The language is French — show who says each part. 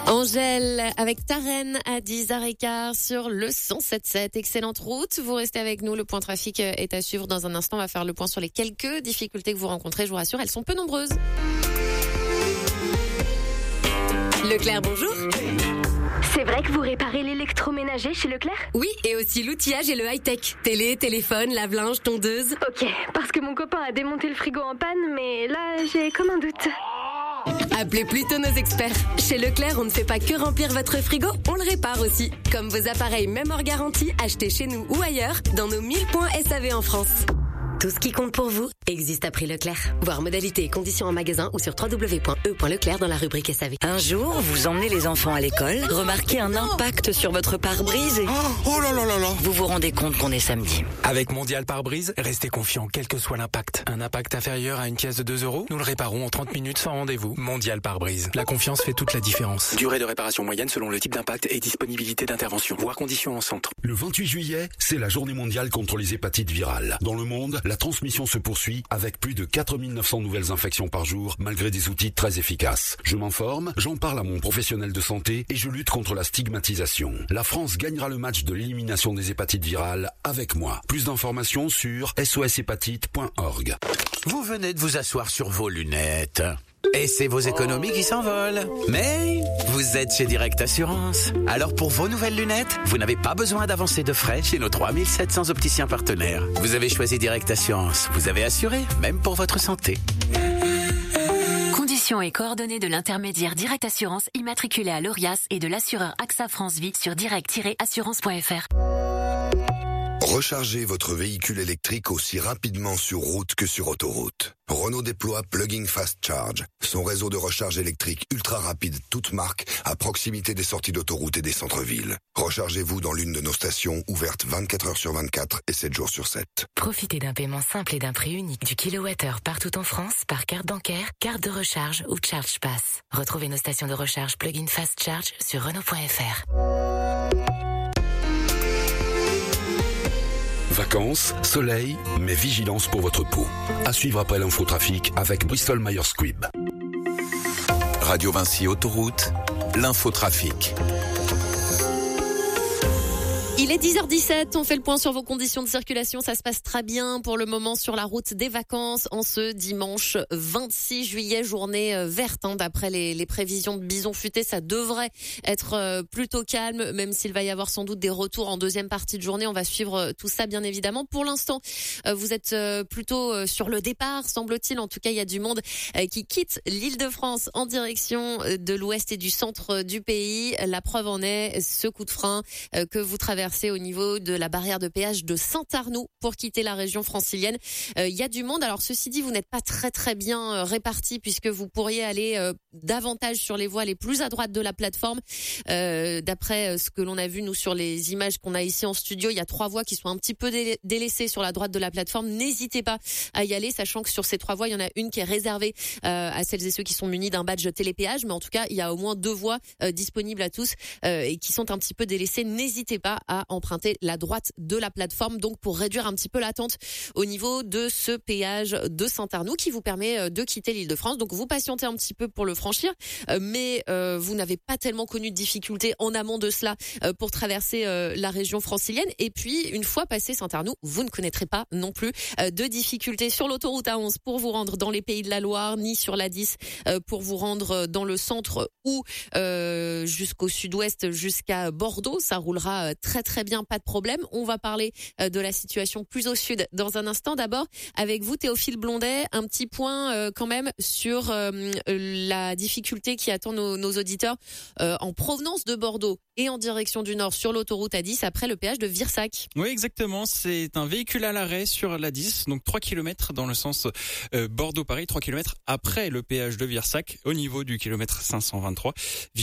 Speaker 1: Angèle avec Taren à 10h15 sur le 107.7. Excellente route. Vous restez avec nous. Le point trafic est à suivre dans un instant. On va faire le point sur les quelques difficultés que vous rencontrez. Je vous rassure, elles sont peu nombreuses. Leclerc, bonjour.
Speaker 2: C'est vrai que vous réparez l'électroménager chez Leclerc ?
Speaker 1: Oui, et aussi l'outillage et le high-tech. Télé, téléphone, lave-linge, tondeuse.
Speaker 2: Ok, parce que mon copain a démonté le frigo en panne, mais là, j'ai comme un doute.
Speaker 1: Appelez plutôt nos experts. Chez Leclerc, on ne fait pas que remplir votre frigo, on le répare aussi. Comme vos appareils même hors garantie, achetés chez nous ou ailleurs, dans nos 1000 points SAV en France. Tout ce qui compte pour vous existe à prix Leclerc. Voir modalités et conditions en magasin ou sur www.e.leclerc dans la rubrique SAV.
Speaker 3: Un jour, vous emmenez les enfants à l'école, remarquez un impact sur votre pare-brise et...
Speaker 4: Oh là là là là.
Speaker 3: Vous vous rendez compte qu'on est samedi.
Speaker 4: Avec Mondial Pare-Brise, restez confiant quel que soit l'impact. Un impact inférieur à une pièce de 2 €, nous le réparons en 30 minutes sans rendez-vous. Mondial Pare-Brise. La confiance fait toute la différence. Durée de réparation moyenne selon le type d'impact et disponibilité d'intervention. Voir conditions en centre.
Speaker 5: Le 28 juillet, c'est la journée mondiale contre les hépatites virales. Dans le monde, la transmission se poursuit avec plus de 4900 nouvelles infections par jour, malgré des outils très efficaces. Je m'informe, j'en parle à mon professionnel de santé et je lutte contre la stigmatisation. La France gagnera le match de l'élimination des hépatites virales avec moi. Plus d'informations sur soshépatite.org.
Speaker 6: Vous venez de vous asseoir sur vos lunettes. Et c'est vos économies qui s'envolent. Mais vous êtes chez Direct Assurance. Alors pour vos nouvelles lunettes, vous n'avez pas besoin d'avancer de frais chez nos 3700 opticiens partenaires. Vous avez choisi Direct Assurance. Vous avez assuré, même pour votre santé.
Speaker 7: Conditions et coordonnées de l'intermédiaire Direct Assurance immatriculé à l'ORIAS et de l'assureur AXA France Vie sur direct-assurance.fr.
Speaker 8: Rechargez votre véhicule électrique aussi rapidement sur route que sur autoroute. Renault déploie Plug-in Fast Charge, son réseau de recharge électrique ultra rapide toute marque à proximité des sorties d'autoroute et des centres-villes. Rechargez-vous dans l'une de nos stations ouvertes 24 heures sur 24 et 7 jours sur 7.
Speaker 9: Profitez d'un paiement simple et d'un prix unique du kilowattheure partout en France par carte bancaire, carte de recharge ou Charge Pass. Retrouvez nos stations de recharge Plug-in Fast Charge sur Renault.fr.
Speaker 5: Vacances, soleil, mais vigilance pour votre peau. À suivre après l'infotrafic avec Bristol Myers Squibb.
Speaker 6: Radio Vinci Autoroute, l'infotrafic.
Speaker 1: Il est 10h17, on fait le point sur vos conditions de circulation. Ça se passe très bien pour le moment sur la route des vacances en ce dimanche 26 juillet, journée verte. D'après les prévisions de Bison Futé, ça devrait être plutôt calme, même s'il va y avoir sans doute des retours en deuxième partie de journée. On va suivre tout ça bien évidemment. Pour l'instant, vous êtes plutôt sur le départ, semble-t-il. En tout cas, il y a du monde qui quitte l'Île-de-France en direction de l'ouest et du centre du pays. La preuve en est ce coup de frein que vous traversez au niveau de la barrière de péage de Saint-Arnoux pour quitter la région francilienne. Il y a du monde. Alors ceci dit, vous n'êtes pas très bien répartis puisque vous pourriez aller davantage sur les voies les plus à droite de la plateforme. D'après ce que l'on a vu nous sur les images qu'on a ici en studio, il y a 3 voies qui sont un petit peu délaissées sur la droite de la plateforme. N'hésitez pas à y aller, sachant que sur ces 3 voies, il y en a une qui est réservée à celles et ceux qui sont munis d'un badge télépéage. Mais en tout cas, il y a au moins 2 voies disponibles à tous et qui sont un petit peu délaissées. N'hésitez pas à emprunter la droite de la plateforme, donc pour réduire un petit peu l'attente au niveau de ce péage de Saint-Arnoux qui vous permet de quitter l'Île-de-France. Donc vous patientez un petit peu pour le franchir, mais vous n'avez pas tellement connu de difficultés en amont de cela pour traverser la région francilienne. Et puis une fois passé Saint-Arnoux, vous ne connaîtrez pas non plus de difficultés sur l'autoroute A11 pour vous rendre dans les Pays de la Loire, ni sur la 10 pour vous rendre dans le centre ou jusqu'au sud-ouest, jusqu'à Bordeaux. Ça roulera très bien, pas de problème. On va parler de la situation plus au sud dans un instant. D'abord, avec vous, Théophile Blondet, un petit point quand même sur la difficulté qui attend nos auditeurs en provenance de Bordeaux et en direction du nord sur l'autoroute A10 après le péage de Virsac.
Speaker 10: Oui, exactement. C'est un véhicule à l'arrêt sur l'A10, donc 3 km dans le sens Bordeaux-Paris, 3 km après le péage de Virsac au niveau du kilomètre 523.